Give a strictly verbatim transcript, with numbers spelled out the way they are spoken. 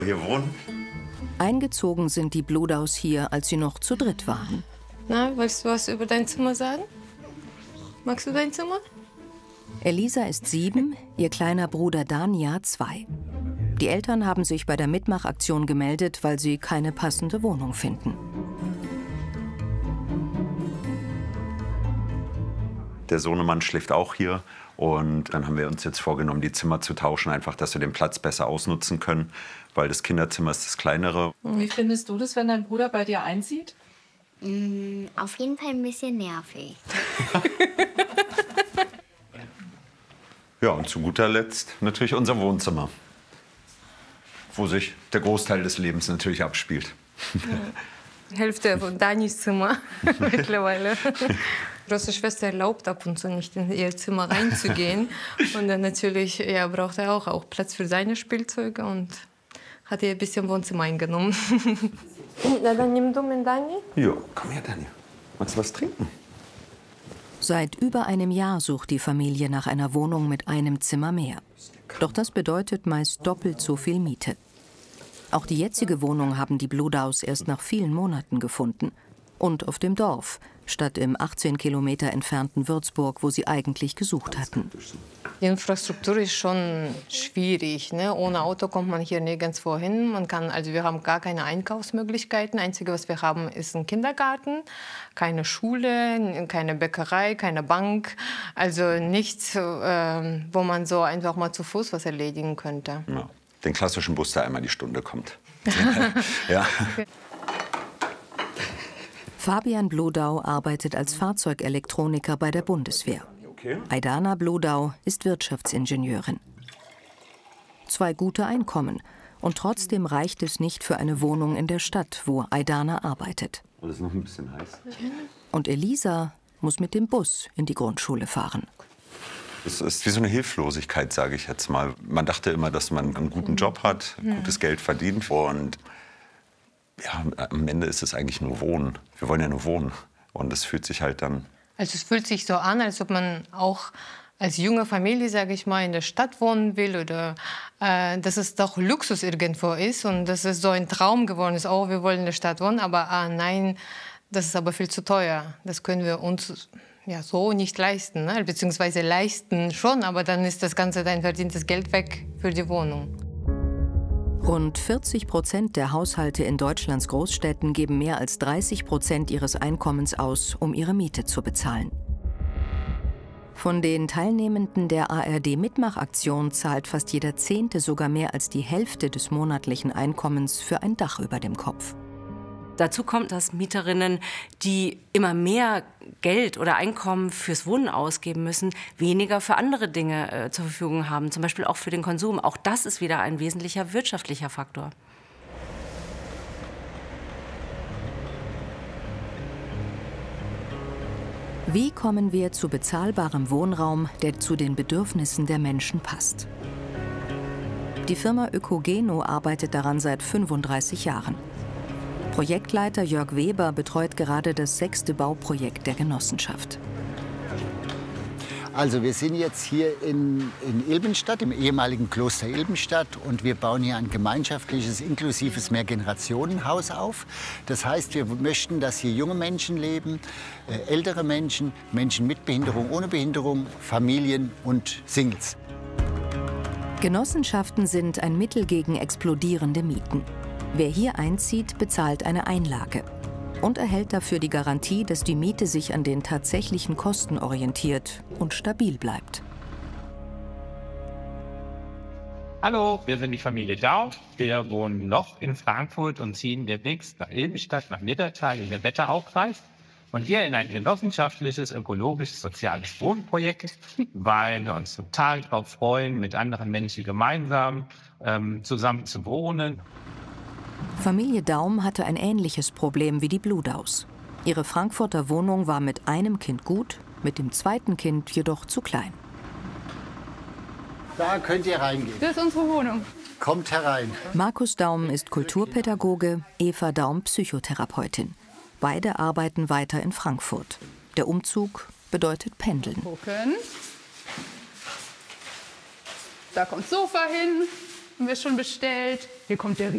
Hier wohnen. Eingezogen sind die Blodaus hier, als sie noch zu dritt waren. Na, willst du was über dein Zimmer sagen? Magst du dein Zimmer? Elisa ist sieben, ihr kleiner Bruder Dania zwei. Die Eltern haben sich bei der Mitmachaktion gemeldet, weil sie keine passende Wohnung finden. Der Sohnemann schläft auch hier. Und dann haben wir uns jetzt vorgenommen, die Zimmer zu tauschen, einfach, dass wir den Platz besser ausnutzen können, weil das Kinderzimmer ist das kleinere. Wie findest du das, wenn dein Bruder bei dir einzieht? Mm, auf jeden Fall ein bisschen nervig. Ja, und zu guter Letzt natürlich unser Wohnzimmer, wo sich der Großteil des Lebens natürlich abspielt. Ja. Hälfte von Danis Zimmer mittlerweile. Große Schwester erlaubt ab und zu nicht in ihr Zimmer reinzugehen. Und dann natürlich ja, braucht er auch, auch Platz für seine Spielzeuge und hat ihr ein bisschen Wohnzimmer eingenommen. Na, dann nimm du mit Dani. Ja, komm her, Dani. Magst du was trinken? Seit über einem Jahr sucht die Familie nach einer Wohnung mit einem Zimmer mehr. Doch das bedeutet meist doppelt so viel Miete. Auch die jetzige Wohnung haben die Blodaus erst nach vielen Monaten gefunden. Und auf dem Dorf, statt im achtzehn Kilometer entfernten Würzburg, wo sie eigentlich gesucht hatten. Die Infrastruktur ist schon schwierig. Ne? Ohne Auto kommt man hier nirgendwo hin. Man kann, also wir haben gar keine Einkaufsmöglichkeiten. Das Einzige, was wir haben, ist ein Kindergarten, keine Schule, keine Bäckerei, keine Bank. Also nichts, äh, wo man so einfach mal zu Fuß was erledigen könnte. Ja, den klassischen Bus, der einmal die Stunde kommt. Ja. Okay. Fabian Blodau arbeitet als Fahrzeugelektroniker bei der Bundeswehr. Aidana Blodau ist Wirtschaftsingenieurin. Zwei gute Einkommen. Und trotzdem reicht es nicht für eine Wohnung in der Stadt, wo Aidana arbeitet. Alles noch ein bisschen heiß. Und Elisa muss mit dem Bus in die Grundschule fahren. Es ist wie so eine Hilflosigkeit, sage ich jetzt mal. Man dachte immer, dass man einen guten Job hat, gutes Geld verdient. Und ja, am Ende ist es eigentlich nur Wohnen. Wir wollen ja nur wohnen. Und es fühlt sich halt dann... Also es fühlt sich so an, als ob man auch als junge Familie, sage ich mal, in der Stadt wohnen will. Oder äh, dass es doch Luxus irgendwo ist. Und dass es so ein Traum geworden ist. Oh, wir wollen in der Stadt wohnen. Aber ah, nein, das ist aber viel zu teuer. Das können wir uns ja, so nicht leisten. Ne? Beziehungsweise leisten schon, aber dann ist das ganze dein verdientes Geld weg für die Wohnung. Rund vierzig Prozent der Haushalte in Deutschlands Großstädten geben mehr als dreißig Prozent ihres Einkommens aus, um ihre Miete zu bezahlen. Von den Teilnehmenden der A R D-Mitmachaktion zahlt fast jeder Zehnte sogar mehr als die Hälfte des monatlichen Einkommens für ein Dach über dem Kopf. Dazu kommt, dass Mieterinnen, die immer mehr Geld oder Einkommen fürs Wohnen ausgeben müssen, weniger für andere Dinge äh, zur Verfügung haben, zum Beispiel auch für den Konsum. Auch das ist wieder ein wesentlicher wirtschaftlicher Faktor. Wie kommen wir zu bezahlbarem Wohnraum, der zu den Bedürfnissen der Menschen passt? Die Firma Ökogeno arbeitet daran seit fünfunddreißig Jahren. Projektleiter Jörg Weber betreut gerade das sechste Bauprojekt der Genossenschaft. Also wir sind jetzt hier in, in Ilbenstadt, im ehemaligen Kloster Ilbenstadt. Und wir bauen hier ein gemeinschaftliches, inklusives Mehrgenerationenhaus auf. Das heißt, wir möchten, dass hier junge Menschen leben, äh, ältere Menschen, Menschen mit Behinderung, ohne Behinderung, Familien und Singles. Genossenschaften sind ein Mittel gegen explodierende Mieten. Wer hier einzieht, bezahlt eine Einlage und erhält dafür die Garantie, dass die Miete sich an den tatsächlichen Kosten orientiert und stabil bleibt. Hallo, wir sind die Familie Dau. Wir wohnen noch in Frankfurt und ziehen demnächst nach Ilbenstadt, nach Niddertal in den Wetteraukreis. Und hier in ein genossenschaftliches, ökologisches, soziales Wohnprojekt, weil wir uns total darauf freuen, mit anderen Menschen gemeinsam ähm, zusammen zu wohnen. Familie Daum hatte ein ähnliches Problem wie die Blodaus. Ihre Frankfurter Wohnung war mit einem Kind gut, mit dem zweiten Kind jedoch zu klein. Da könnt ihr reingehen. Das ist unsere Wohnung. Kommt herein. Markus Daum ist Kulturpädagoge, Eva Daum Psychotherapeutin. Beide arbeiten weiter in Frankfurt. Der Umzug bedeutet Pendeln. Gucken. Da kommt Sofa hin, haben wir schon bestellt. Hier kommt der